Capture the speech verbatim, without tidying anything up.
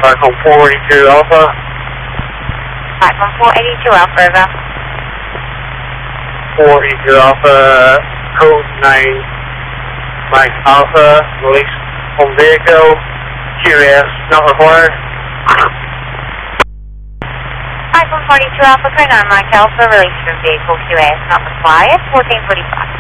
Back on four eighty-two Alpha. Back on four eighty-two Alpha, over. four eighty-two Alpha, code nine Mike Alpha, release on vehicle, Q S not required. Back on four eighty-two Alpha, code nine Mike Alpha, release from vehicle Q S not required, fourteen forty-five.